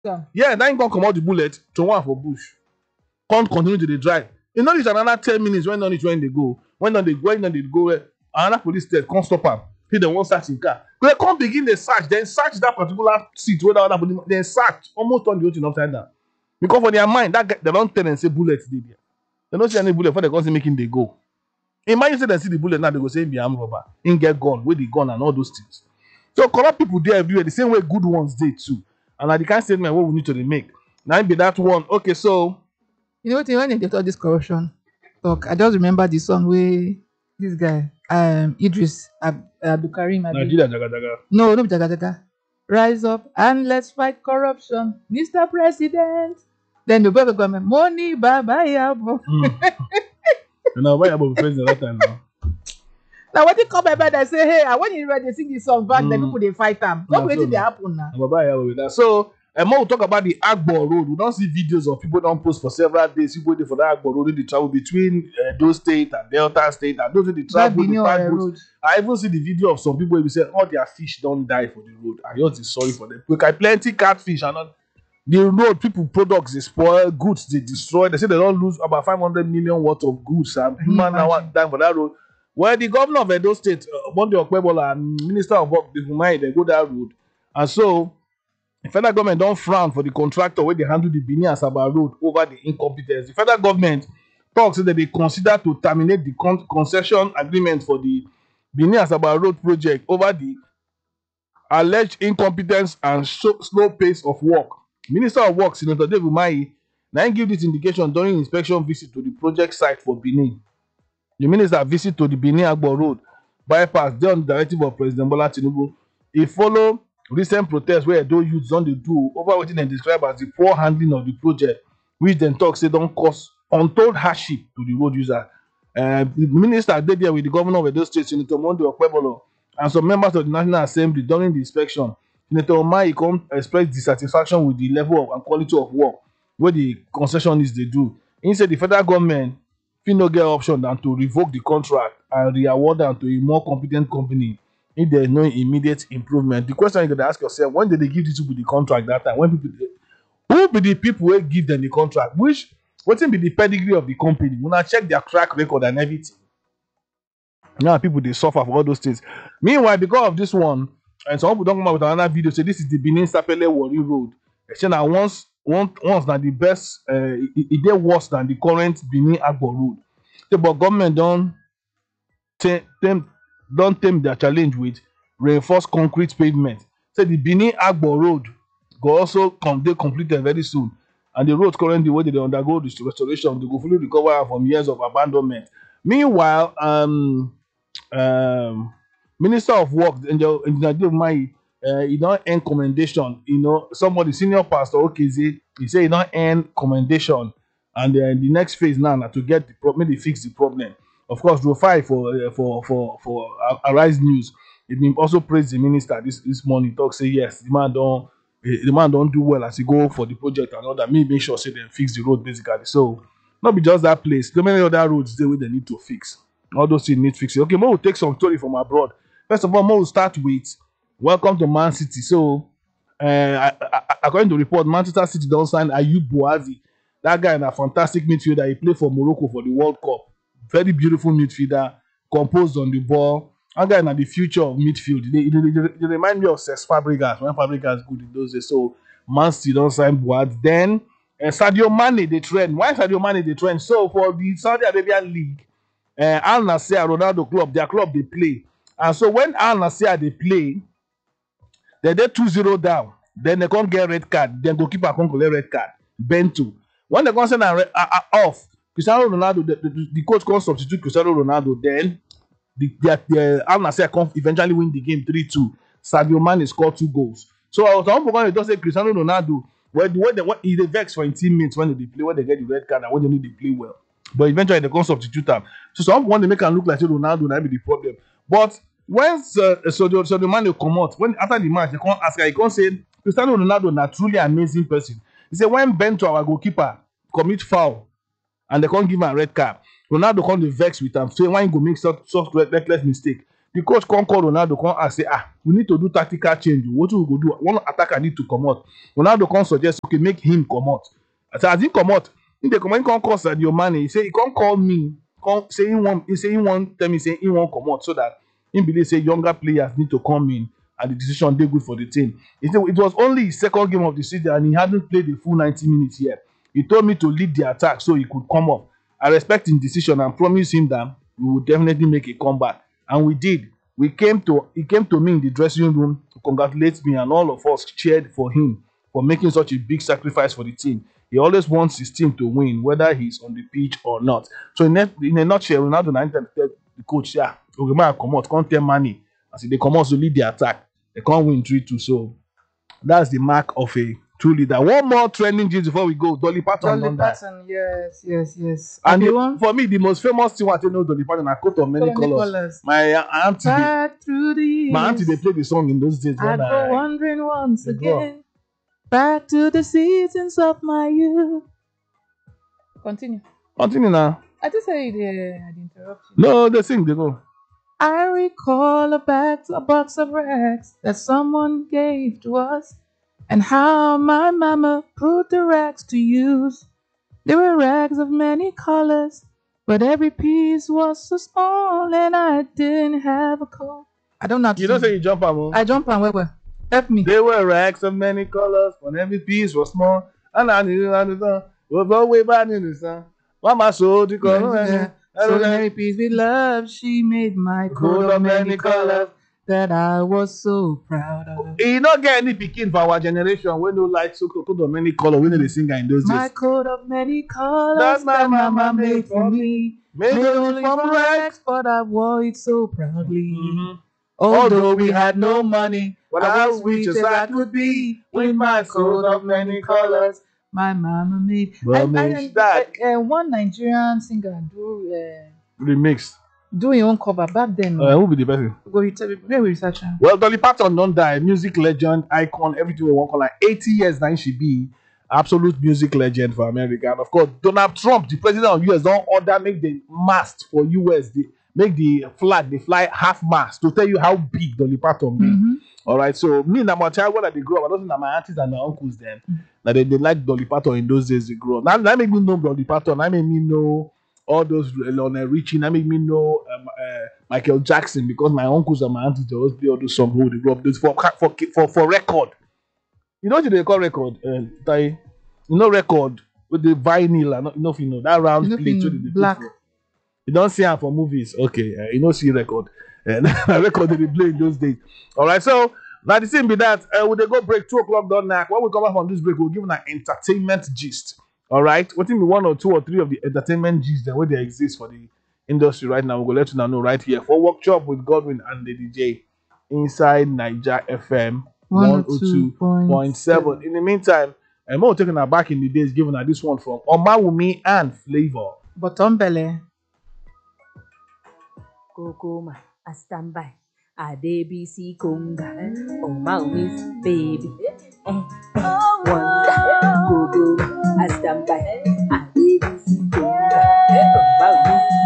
Yeah, then go come out the bullet to one for bush. Can't continue to the drive. You know, it's another 10 minutes when on it when they go. When they go, another police there can't stop them. He they won't search in car. They can't begin the search, then search that particular seat where the other body, then search almost on the whole thing upside down. Because for their mind, that they don't tell and say bullets did there. They don't see any bullet for the guns making they go. Imagine say they see the bullet now, they go say be armed robber, in get gun, with the gun and all those things. So corrupt people there everywhere, the same way good ones did too. And like the kind of statement what we need to make. Now be that one. Okay, so You know what? When they talk this corruption talk, I just remember the song where this guy, Idris Abdulkarim, Abi. Nigeria jaga jaga. No, no, Jaga Jaga. Rise up and let's fight corruption, Mr. President. Then the brother government, money, baba yabo. You know why about president that time now? Now when they come back, they say, hey, when you ready, sing this song back, then people they fight them. Yeah, What will so they happen now? With that. So more we talk about the Agbo Road. We don't see videos of people don't post for several days. People waiting for that Agbo Road. They travel between those states and Delta State, and those they That travel. Benin The road. I even see the video of some people who say all their fish don't die for the road. I just is sorry for them. Because plenty catfish and all. The road people products they spoil, goods they destroy. They say they don't lose about 500 million worth of goods and human now die for that road. Well, the governor of Edo State, Monday Okpebola, and Minister of Work, they go that road. And so the federal government don't frown for the contractor where they handle the Benin Asaba road over the incompetence. The federal government talks that they consider to terminate the concession agreement for the Benin Asaba road project over the alleged incompetence and slow pace of work. Minister of Works, Senator David Umahi, now give this indication during inspection visit to the project site for Benin. The minister visit to the Benin Agbo Road bypass there on the directive of President Bola Tinubu. He follow recent protests where Edo youths don dey do over wetin dem describe as the poor handling of the project, which dem talk say don cause untold hardship to the road user. The minister dey there with the governor of Edo State, Senator Monday Okpebolo, and some members of the National Assembly during the inspection. Senator Umahi come express dissatisfaction with the level of and quality of work wey the concessionaires dey do. He say the federal government fit no get option than to revoke the contract and re-award am to a more competent company if there is no immediate improvement. The question you got to ask yourself: when did they give these people the contract that time? When people, who be the people who give them the contract? Wetin be the pedigree of the company? Una check their track record and everything. Now people they suffer for all those things. Meanwhile, because of this one, and some people don't come out with another video say this is the Benin Sapele Wari Road. They say now once na the best, it dey worse than the current Benin Agbo Road. Say, but government don tame their challenge with reinforced concrete pavement. Say the Benin Agbo Road go also dey completed very soon, and the road currently wey dey undergo restoration, they go fully recover am from years of abandonment. Meanwhile, Minister of Work, Engineer Dave Umahi, he don't earn commendation. You know, somebody senior pastor Okeze, he say he don't earn commendation, and then the next phase now na to get the problem, they fix the problem. Of course, Rufai for Arise News, he been also praise the minister this morning. Talk say yes, the man don't do well as he go for the project and all that. Me make sure say they fix the road basically. So not be just that place. So many other roads there where they need to fix. All those things need fixing. Okay, we'll take some story from abroad. First of all, we'll start with welcome to Man City. So, according to report, Manchester City don't sign Ayub Buazi. That guy is a fantastic midfielder. He played for Morocco for the World Cup. Very beautiful midfielder, composed on the ball. That guy is the future of midfield. They remind me of Cesc Fabregas when Fabregas good in those days. So, Man City don't sign Buazi. Then, Sadio Mane, they trend. Why Sadio Mane, they trend? So, for the Saudi Arabian League, Al Nassr, Ronaldo club, their club they play. And so when Al Nassr they play, they 2-0 down. Then they can't get red card. Then goalkeeper can't collect red card. Bento. When they can't send off, Cristiano Ronaldo, the coach can't substitute Cristiano Ronaldo. Then the Al Nassr can't eventually win the game 3-2. Sadio Mane scored 2 goals. So some people going to say Cristiano Ronaldo, he vex for his teammates when they play, when they get the red card and when they need to play well. But eventually they can't substitute them. So some want to make him look like Ronaldo, that be the problem. But when Sadio Mane come out, when after the match, they can't ask her, he can't say Cristiano Ronaldo is a truly amazing person. He said when Bento, our goalkeeper, commit foul and they can't give him a red card, Ronaldo can't vex with him. So why he go make such reckless mistake? the coach can't call Ronaldo, come and say, we need to do tactical change. What we go do? One attacker need to come out. Ronaldo can't suggest, okay, make him come out. As he come out, in the comment can't call Sadio Mane. He say he can't call me. Can't say he won't tell me say he won't come out so that he believe say younger players need to come in and the decision they good for the team. He said it was only his second game of the season and he hadn't played the full 90 minutes yet. He told me to lead the attack so he could come up. I respect his decision and promise him that we would definitely make a comeback. And we did. He came to me in the dressing room to congratulate me, and all of us cheered for him for making such a big sacrifice for the team. He always wants his team to win, whether he's on the pitch or not. So in a nutshell, Ronaldo na tell the coach, okay, come out, can't tell money. As they come out to lead the attack, they can't win 3-2. So that's the mark of a true leader. One more trending gist before we go. Dolly Parton. Dolly Parton, yes. And for me, the most famous thing I know Dolly Parton, a coat of many colors. My auntie, they played the song in those days. I go wandering once again, back to the seasons of my youth. Continue now. I just said I'd interrupt you. No, they sing, they go. I recall a box of rags that someone gave to us, and how my mama put the rags to use. There were rags of many colors, but every piece was so small, and I didn't have a coat. I don't know. You don't say you jump on. I jump on where? Help me. There were rags of many colors, but every piece was small, and I didn't understand. Was always bad in the sun. Mama sold the color. So every piece with love, she made my coat of many colors that I was so proud of. You don't get any picking for our generation when you like so coat of many colors when they sing in those days. My coat of many colors that my mama made for me. Made only from rags, but I wore it so proudly. Mm-hmm. Although we had no money, but I was rich as I could be with my coat of many colors. My mama made. One Nigerian singer do remix. Do your own cover back then. Who be the person? Go research her. Well, Dolly Parton don't die. Music legend, icon, everything we want. Like 80 years now she be absolute music legend for America. And of course, Donald Trump, the president of US, don't order make the mast for US. Make the flag they fly half mast to tell you how big Dolly Parton be. Mm-hmm. All right, so me and my child when they grow up, I don't think that my aunties and my uncles then that they like Dolly Parton in those days they grow up. Now that make me know Dolly Parton. That made me know all those Lionel Richie. That made me know Michael Jackson because my uncles and my aunties they always play all those songs who they grew up those for record. You know what they call record? You know record with the vinyl and enough you know that round plate with black. You don't see her for movies, okay? You don't see record. Record they play in those days. All right, so now the same be that when they go break 2:00 done now. When we come back from this break, we'll give an entertainment gist. All right, what think one or two or three of the entertainment gist that where they exist for the industry right now? We'll let you know right here for Workshop with Godwin and the DJ inside Niger FM 102.7. In the meantime, I'm more taking her back in the days, giving her this one from Omawumi and Flavor. Botombele. Kokoma, I stand by. A DBC conga, oh my miss baby.